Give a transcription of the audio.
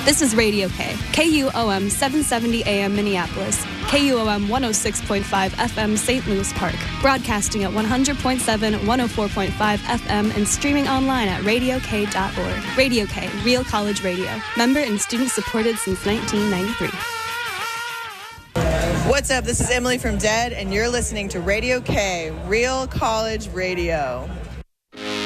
This is Radio K, KUOM 770 AM Minneapolis, KUOM 106.5 FM St. Louis Park, broadcasting at 100.7, 104.5 FM, and streaming online at radiok.org. Radio K, Real College Radio, member and student supported since 1993. What's up? This is Emily from Dead, and you're listening to Radio K, Real College Radio.